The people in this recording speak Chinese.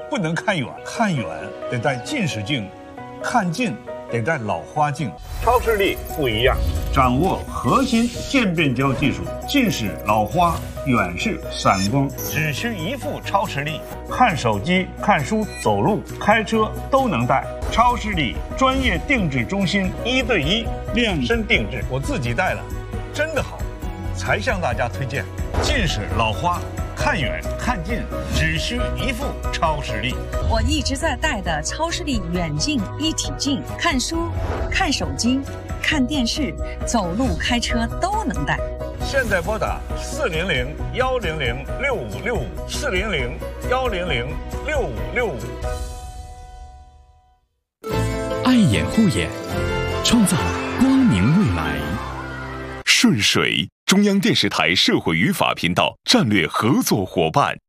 不能看远，看远得戴近视镜，看近得戴老花镜。超视力不一样，掌握核心渐变焦技术，近视、老花、远视、散光，只需一副超视力，看手机、看书、走路、开车都能戴。超视力专业定制中心，1对1量身定制，我自己戴了，真的好，才向大家推荐。近视、老花，看远看近只需一副超视力。 我一直在戴的超视力远近一体镜，看书、看手机、看电视、走路、开车都能戴。 现在拨打400-100-6565，400-100-6565。 爱眼护眼，创造光明未来。顺水，中央电视台社会与法频道战略合作伙伴。